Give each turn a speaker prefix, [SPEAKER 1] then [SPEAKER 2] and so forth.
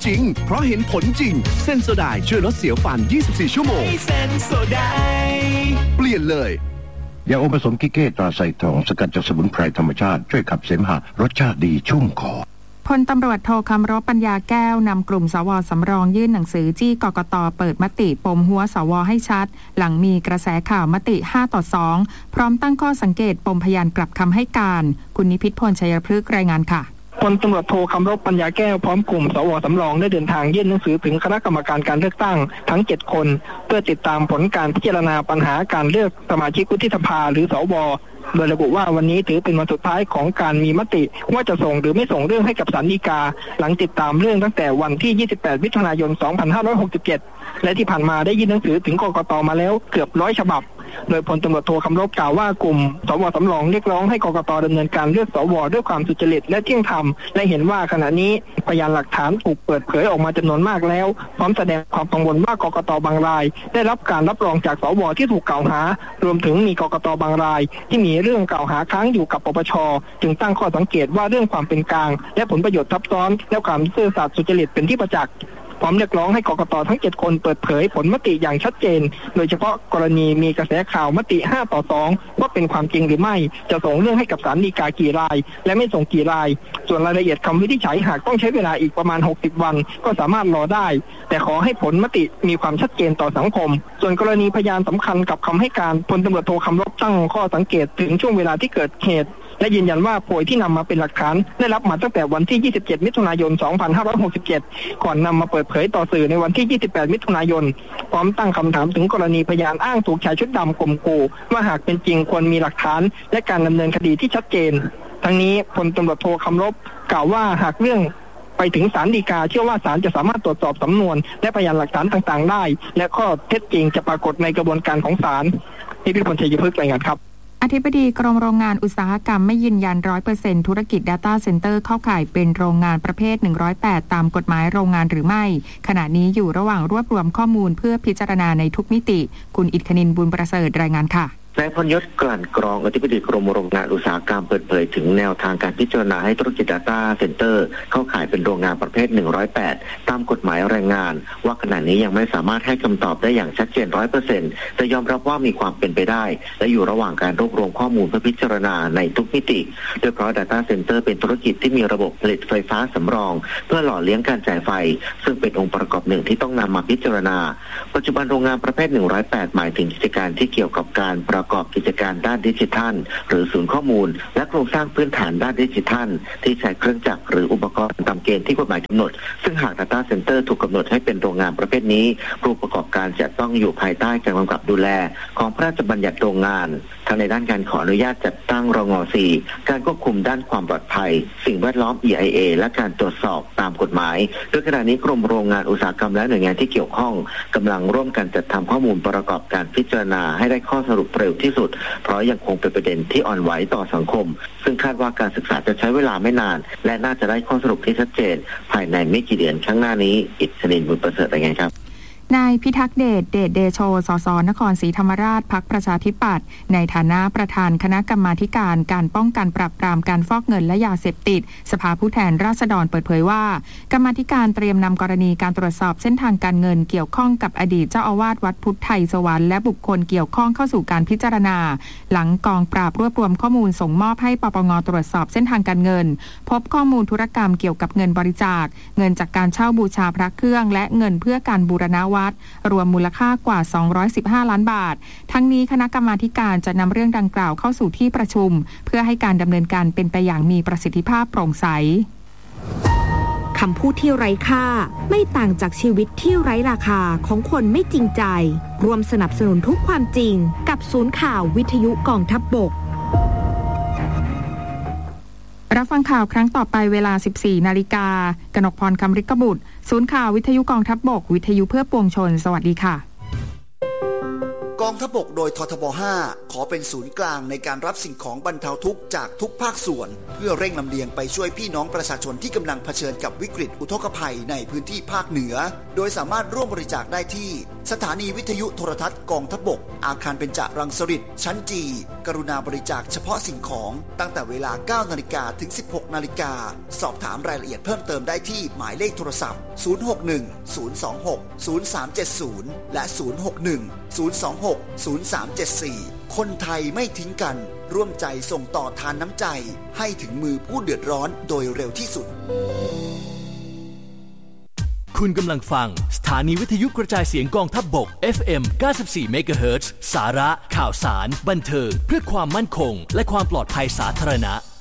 [SPEAKER 1] จริงเพราะเห็นผลจริงเซนโซไดช่วยลดเสียวฟัน24ชั่วโมงเซนโซไดเปลี่ยนเลย
[SPEAKER 2] ยาอมผสมกิเก้ตราไซทองสกัดจากสมุนไพรธรรมชาติช่วยขับเสมหะรสชาติดีชุ่มคอ
[SPEAKER 3] พลตำรวจโทคำรบปัญญาแก้วนำกลุ่มสว.สำรองยื่นหนังสือจี้กกต.เปิดมติปมหัวสว.ให้ชัดหลังมีกระแสข่าวมติ5-2พร้อมตั้งข้อสังเกตปมพยานกลับคำให้การคุณนิพิษพลชัยพฤกษ์รายงานค่ะ
[SPEAKER 4] พลตำรวจโทคำรบปัญญาแก้วพร้อมกลุ่มสว.สำรองได้เดินทางยื่นหนังสือถึงคณะกรรมการการเลือกตั้งทั้ง7คนเพื่อติดตามผลการพิจารณาปัญหาการเลือกสมาชิกวุฒิสภาหรือสว.โดยระบุว่าวันนี้ถือเป็นวันสุดท้ายของการมีมติว่าจะส่งหรือไม่ส่งเรื่องให้กับศาลฎีกาหลังติดตามเรื่องตั้งแต่วันที่28มิถุนายน2567และที่ผ่านมาได้ยื่นหนังสือถึงกกต.มาแล้วเกือบ100ฉบับโดยพลตำรวจโทคำรบกล่าวว่ากลุ่มสว.สำรองเรียกร้องให้กกต.ดำเนินการเลือกสว.ด้วยความสุจริตและเที่ยงธรรมและเห็นว่าขณะนี้พยานหลักฐานถูกเปิดเผยออกมาจำนวนมากแล้วพร้อมแสดงความกังวลว่ากกต.บางรายได้รับการรับรองจากสว.ที่ถูกกล่าวหารวมถึงมีกกต.บางรายที่มีเรื่องกล่าวหาค้างอยู่กับปปช.จึงตั้งข้อสังเกตว่าเรื่องความเป็นกลางและผลประโยชน์ทับซ้อนและความซื่อสัตย์สุจริตเป็นที่ประจักษ์พร้อมเรียกร้องให้กกต.ทั้ง7คนเปิดเผยผลมติอย่างชัดเจนโดยเฉพาะกรณีมีกระแสข่าวมติ5-2ว่าเป็นความจริงหรือไม่จะส่งเรื่องให้กับศาลฎีกากี่รายและไม่ส่งกี่รายส่วนรายละเอียดคำวินิจฉัยหากต้องใช้เวลาอีกประมาณ60วันก็สามารถรอได้แต่ขอให้ผลมติมีความชัดเจนต่อสังคมส่วนกรณีพยานสำคัญกับคำให้การพลตำรวจโทคำรบตั้งข้อสังเกตถึงช่วงเวลาที่เกิดเหตุและยืนยันว่าโพยที่นำมาเป็นหลักฐานได้รับมาตั้งแต่วันที่27มิถุนายน2567ก่อนนำมาเปิดเผยต่อสื่อในวันที่28มิถุนายนพร้อมตั้งคำถามถึงกรณีพยานอ้างถูกชายชุดดำข่มขู่ว่าหากเป็นจริงควรมีหลักฐานและการดำเนินคดีที่ชัดเจนทั้งนี้พลตำรวจโทคำรบกล่าวว่าหากเรื่องไปถึงศาลฎีกาเชื่อว่าศาลจะสามารถตรวจสอบสำนวนและพยานหลักฐานต่างๆได้และข้อเท็จจริงจะปรากฏในกระบวนการของศาลนิพิษพลชัยพฤกษ์รายงานครับ
[SPEAKER 3] อธิบดีกรมโรงงานอุตสาหกรรมไม่ยืนยัน 100% ธุรกิจ Data Center เข้าข่ายเป็นโรงงานประเภท108ตามกฎหมายโรงงานหรือไม่ขณะนี้อยู่ระหว่างรวบรวมข้อมูลเพื่อพิจารณาในทุกมิติคุณอิทคณินบุญประเสริฐรายงานค่ะ
[SPEAKER 5] นายพลยศกลั่นกรองอธิบดีกรมโรงงานอุตสาหกรรมเปิดเผยถึงแนวทางการพิจารณาให้ธุรกิจ Data Center เข้าข่ายเป็นโรงงานประเภท108ตามกฎหมายแรงงานว่าขณะนี้ยังไม่สามารถให้คำตอบได้อย่างชัดเจน 100% แต่ยอมรับว่ามีความเป็นไปได้และอยู่ระหว่างการรวบรวมข้อมูลเพื่อพิจารณาในทุกมิติโดยเพราะ Data Center เป็นธุรกิจที่มีระบบผลิตไฟฟ้าสำรองเพื่อหล่อเลี้ยงการจ่ายไฟซึ่งเป็นองค์ประกอบหนึ่งที่ต้องนำมาพิจารณาปัจจุบันโรงงานประเภท108หมายถึงกิจการที่เกี่ยวกับการประกอบกิจการด้านดิจิทัลหรือศูนย์ข้อมูลและโครงสร้างพื้นฐานด้านดิจิทัลที่ใช้เครื่องจักรหรืออุปกรณ์ตามเกณฑ์ที่กฎหมายกำหนดซึ่งหาก Data Center ถูกกำหนดให้เป็นโรงงานประเภทนี้ผู้ประกอบการจะต้องอยู่ภายใต้การกำกับดูแลของพระราชบัญญัติโรงงานทั้งในด้านการขออนุญาตจัดตั้งรง.4 การควบคุมด้านความปลอดภัยสิ่งแวดล้อม EIA และการตรวจสอบตามกฎหมายโดยขณะนี้กรมโรงงานอุตสาหกรรมและหน่วยงานที่เกี่ยวข้องกำลังร่วมกันจัดทำข้อมูลประกอบการพิจารณาให้ได้ข้อสรุปเร็วที่สุดเพราะยังคงเป็นประเด็นที่อ่อนไหวต่อสังคมซึ่งคาดว่าการศึกษาจะใช้เวลาไม่นานและน่าจะได้ข้อสรุปที่ชัดเจนภายในไม่กี่เดือนข้างหน้านี้อิทธินบุญประเสริฐรายงานครับ
[SPEAKER 3] นายพิทักษ์เดชเดโชสสนครศรีธรรมราชพรรคประชาธิปัตย์ในฐานะประธานคณะกรรมาธิการการป้องกันปราบปรามการฟอกเงินและยาเสพติดสภาผู้แทนราษฎรเปิดเผยว่ากรรมาธิการเตรียมนำกรณีการตรวจสอบเส้นทางการเงินเกี่ยวข้องกับอดีตเจ้าอาวาสวัดพุทธไทยสวรรค์และบุคคลเกี่ยวข้องเข้าสู่การพิจารณาหลังกองปราบรวบรวมข้อมูลส่งมอบให้ปปงตรวจสอบเส้นทางการเงินพบข้อมูลธุรกรรมเกี่ยวกับเงินบริจาคเงินจากการเช่าบูชาพระเครื่องและเงินเพื่อการบูรณะวัดรวมมูลค่ากว่า215ล้านบาททั้งนี้คณะกรรมาธิการจะนำเรื่องดังกล่าวเข้าสู่ที่ประชุมเพื่อให้การดำเนินการเป็นไปอย่างมีประสิทธิภาพโปร่งใส
[SPEAKER 6] คำพูดที่ไร้ค่าไม่ต่างจากชีวิตที่ไร้ราคาของคนไม่จริงใจรวมสนับสนุนทุกความจริงกับศูนย์ข่าววิทยุกองทัพบก
[SPEAKER 3] รับฟังข่าวครั้งต่อไปเวลา 14 นาฬิกา กนกพร คำฤกบุตรศูนย์ข่าววิทยุกองทัพบกวิทยุเพื่อปวงชนสวัสดีค่ะ
[SPEAKER 7] กองทัพบกโดยททบ 5ขอเป็นศูนย์กลางในการรับสิ่งของบรรเทาทุกข์จากทุกภาคส่วนเพื่อเร่งลำเลียงไปช่วยพี่น้องประชาชนที่กำลังเผชิญกับวิกฤตอุทกภัยในพื้นที่ภาคเหนือโดยสามารถร่วมบริจาคได้ที่สถานีวิทยุโทรทัศน์กองทัพบกอาคารเบญจรังสฤษฎ์ชั้นจีกรุณาบริจาคเฉพาะสิ่งของตั้งแต่เวลา 9 นาฬิกาถึง 16 นาฬิกาสอบถามรายละเอียดเพิ่มเติมได้ที่หมายเลขโทรศัพท์ 061-026-0370 และ 061-026-0374 คนไทยไม่ทิ้งกันร่วมใจส่งต่อทานน้ำใจให้ถึงมือผู้เดือดร้อนโดยเร็วที่สุด
[SPEAKER 8] คุณกำลังฟังสถานีวิทยุกระจายเสียงกองทัพบก FM 94 MHz สาระข่าวสารบันเทิงเพื่อความมั่นคงและความปลอดภัยสาธารณะ